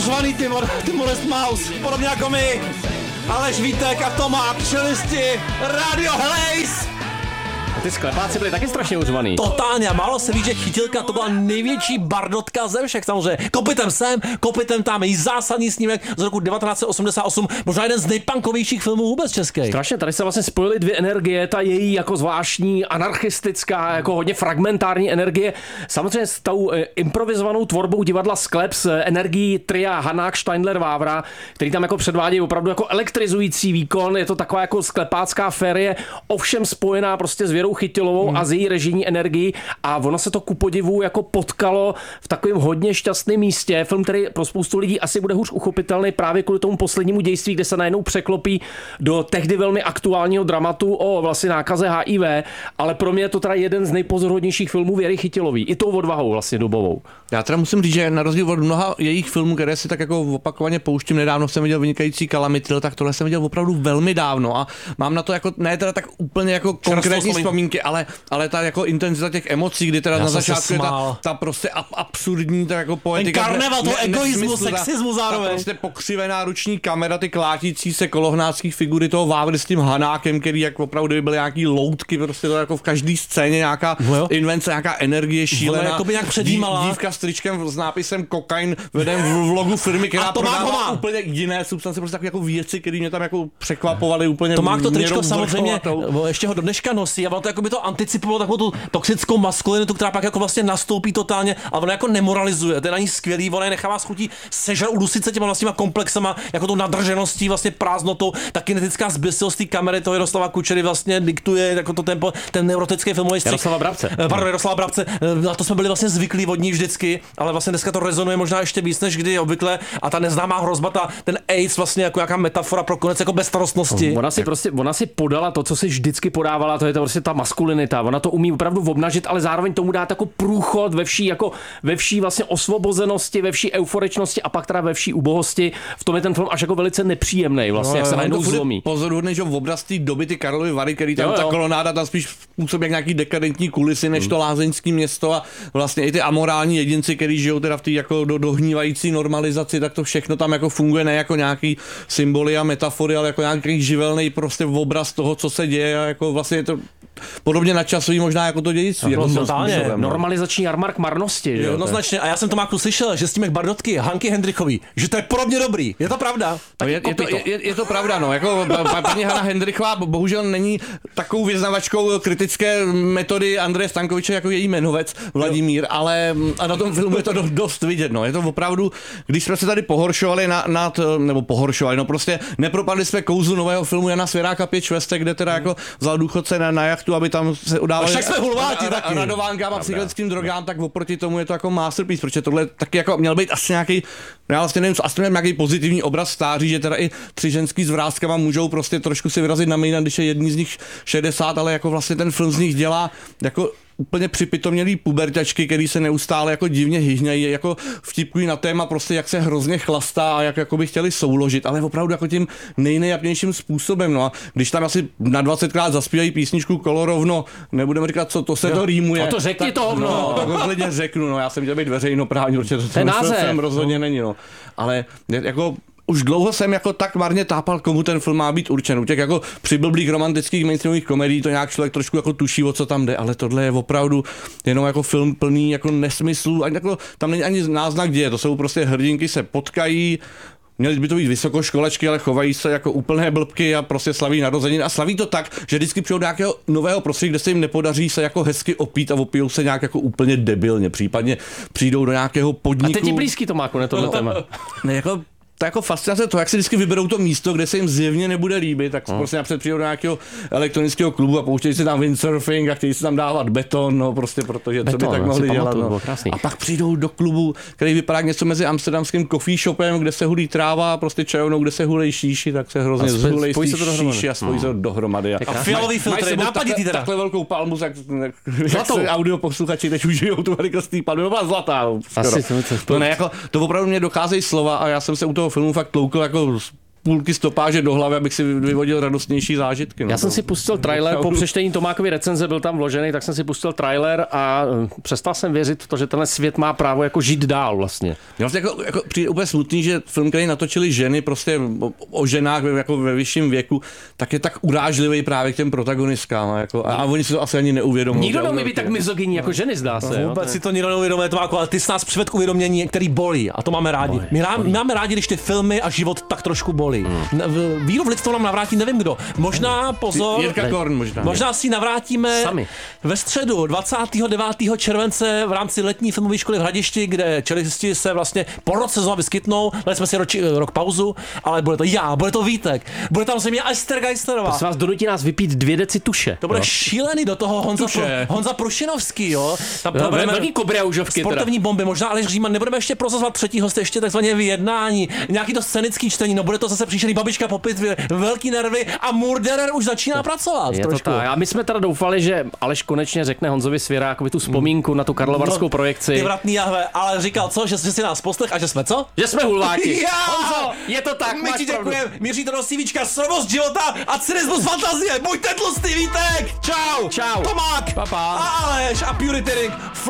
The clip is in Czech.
uřvaný, ty Modest Mouse, podobně jako my. Aleš Vítek a Tomák, čelisti, Radio Hlejs. A ty sklepáci byli taky strašně uřvaný. Totálně, a málo se ví, že Chytilka to byla největší bardotka ze všech, samozřejmě. Kopitem sem, kopitem tam, její zásadní snímek z roku 1988, možná jeden z nejpunkovějších filmů vůbec českých. Strašně, tady se vlastně spojily dvě energie, ta její jako zvláštní, anarchistická, jako hodně fragmentární energie. Samozřejmě s tou improvizovanou tvorbou divadla Sklep s energií tria Hanák, Steindler, Vávra, který tam jako předvádějí opravdu jako elektrizující výkon. Je to taková jako sklepácká férie, ovšem spojená prostě s Věrou Chytilovou a z její režijní energií, a ono se to ku podivu jako potkalo v takovém hodně šťastném místě. Film, který pro spoustu lidí asi bude hůř uchopitelný právě kvůli tomu poslednímu dějství, kde se najednou překlopí do tehdy velmi aktuálního dramatu o vlastně nákaze HIV, ale pro mě je to teda jeden z nejpozoruhodnějších filmů Věry Chytilový, i tou odvahou vlastně dobovou. Já teda musím říct, že na rozdíl od mnoha jejich filmů, které si tak jako opakovaně pouštím, nedávno jsem viděl Vynikající Kalamitil, tak tohle jsem viděl opravdu velmi dávno a mám na to jako ne teda tak úplně jako konkrétní vzpomínky, ale ta jako intenzita těch emocí, kdy teda na začátku je ta prostě absurdní ta jako poetika. Ten karneval toho egoismu, sexismu zároveň. Ta prostě pokřivená ruční kamera, ty klátící se kolohnáckých figury toho Vávry s tím Hanákem, který jak opravdu by byly nějaký loutky, prostě to jako v každé scéně nějaká invence, nějaká energie šílená. Jako by nějak předjímala. Dívka s tričkem s nápisem kokain vedem v vlogu firmy, která prodává úplně jiné substance, prostě takové jako věci, které mě tam jako překvapovaly úplně. Tomák to tričko samozřejmě ještě ho do dneška nosí a ono to jako by to anticipovalo takovou tu toxickou maskulinitu, která pak jako vlastně nastoupí totálně a ono jako nemoralizuje. To je na ní skvělý, ona je nechává schutí sežrat, udusit se těma vlastníma komplexama, jako tou nadržeností, vlastně prázdnotou, ta kinetická zbysilost té kamery toho Jaroslava Kučery vlastně diktuje jako to tempo, ten neurotický filmový střih. Jaroslava Brabce. Na to jsme byli vlastně zvyklí od ní vždycky, ale vlastně dneska to rezonuje možná ještě víc než kdy obvykle, a ta neznámá hrozba, ten AIDS vlastně jako jaká metafora pro konec jako bezstarostnosti. Ona si podala to, co si vždycky podávala, to je to prostě ta maskulinita. Ona to umí opravdu obnažit, ale zároveň tomu dát jako průchod ve vší vlastně osvobozenosti, ve vší euforičnosti a pak teda ve vší ubohosti. V tom je ten film až jako velice nepříjemný, vlastně, jak se najednou zlomí. Pozoruhodný, že v obraz té doby ty Karlovy Vary, který tam ta kolonáda tam spíš působí jak nějaký dekadentní kulisy než to lázeňský město, a vlastně i ty amorální jedinci, kteří žijou teda v té jako dohnívající normalizaci, tak to všechno tam jako funguje ne jako nějaký symboly a metafory, ale jako nějaký živelný prostě obraz toho, co se děje, a jako vlastně je to podobně nadčasový možná jako to dějství. Jako normalizační jarmark marnosti. Jednoznačně. A já jsem Tomáku slyšel, že stímek Bardotky Hanky Hendrichový, že to je podobně dobrý. Je to pravda? Je to pravda, no. Jako paní Hana Hendrichová bohužel není takovou vyznavačkou kritické metody Andreje Stankoviče jako její jmenovec Vladimír, ale a na tom filmu je to dost vidět, no. Je to opravdu, když jsme se tady pohoršovali nebo prostě nepropadli jsme kouzlu nového filmu Jana Svěráka 5 švestek, kde teda jako vzal důchodce na jachtu, aby tam se udávali radovánkám a psychologickým drogám, tak oproti tomu je to jako masterpiece, protože tohle taky jako měl být asi nějaký, já vlastně nevím, asi měl nějaký pozitivní obraz stáří, že teda i 3 ženský s vráskama můžou prostě trošku si vyrazit na mejdan, když je jedný z nich 60, ale jako vlastně ten film z nich dělá jako úplně připitomělý puberťačky, který se neustále jako divně hyhňají, jako vtipkují na téma prostě, jak se hrozně chlastá a jak jako by chtěli souložit, ale opravdu jako tím nejnejapnějším způsobem. No a když tam asi na 20krát zaspívají písničku Kolorovno, nebudeme říkat, co to se to rýmuje. A to řekni to, no. Tak ho klidně řeknu, no, já jsem chtěl být veřejnoprávní, protože to ten rozhodně není, no. Ale jako už dlouho jsem jako tak marně tápal, komu ten film má být určen. U těch jako přiblblých romantických mainstreamových komedií to nějak člověk trošku jako tuší, o co tam jde, ale tohle je opravdu jenom jako film plný jako nesmyslů, ani jako, tam není ani náznak děje, to jsou prostě hrdinky se potkají, měli by to být vysokoškolačky, ale chovají se jako úplné blbky a prostě slaví narozeniny. A slaví to tak, že vždycky přijdou do nějakého nového prostředí, kde se jim nepodaří se jako hezky opít a opijou se nějak jako úplně debilně. Případně přijdou do nějakého podniku. A teď je blízký Tomáku, ne tohle téma. Ne, jako to jako fascinace to, jak si vždycky vyberou to místo, kde se jim zjevně nebude líbit, tak prostě napřed přijdou do nějakého elektronického klubu a pouštějí si tam windsurfing a chtějí si tam dávat beton, no prostě protože co by tak mohli dělat. No. A pak přijdou do klubu, který vypadá něco mezi amsterdamským coffee shopem, kde se hulí tráva a prostě čajovnou, kde se hulej šíši, tak se hrozně zhulej šíši a spojí se to dohromady. A fialový filtr, nápaditý teda. Takhle velkou palmu, jak se audio posluchači teď užijou tu velikost té palmy, byla zlatá. To ne, jako to opravdu mě docházejí slova a já jsem se u toho filmu fakt tloukl jako půlky stopáže do hlavy, abych si vyvodil radostnější zážitky. No. Já jsem si pustil trailer, po přečtení Tomákovy recenze byl tam vložený, tak jsem si pustil trailer a přestal jsem věřit v to, že tenhle svět má právo jako žít dál vlastně. Vlastně jako přijde úplně smutný, že film, který natočili ženy prostě o ženách jako ve vyšším věku, tak je tak urážlivý právě k těm protagonistkám. Jako, a oni si to asi ani neuvědomují. Nikdo neumí být tak mizogyní jako ženy, zdá se. Vůbec si to nikdo neuvědomuje, Tomáku, ale ty jsi nás přived k uvědomění, který bolí a to máme rádi. My máme rádi, když ty filmy a život tak trošku bolí. Víru v lidstvo nám navrátí nevím kdo. Možná, pozor, Jirka Korn možná. Možná si navrátíme sami. Ve středu 29. července v rámci letní filmové školy v Hradišti, kde čelisti se vlastně po roce znovu vyskytnou. Dali jsme si rok pauzu, ale bude to já, bude to Vítek, bude tam se mě Ester Geislerová. Prosím vás, donutí nás vypít 2 deci tuše. To bude šílený, do toho Honza Prušinovský, jo. Tam velký kobriaužovky. Sportovní bomby, možná Aleš Říman, nebudeme ještě prozazovat třetí host, ještě takzvaně vyjednání, nějaký to scénický čtení, no bude to zase příšerný babička po pitvě, velký nervy a Murderer už začíná pracovat. Je trošku. To tak. A my jsme teda doufali, že Aleš konečně řekne Honzovi Svěrákovi tu vzpomínku na tu karlovarskou projekci. Ty vratný jahve, ale říkal co, že si nás poslech a že jsme co? Že jsme hulváti. Honzo, je to tak, my ti děkujeme, míří to do CVčka, sromost života a cynismus fantazie, buďte tlustý, Vítek, čau, Čau. Tomák, Pa. a Aleš a Purity Ring.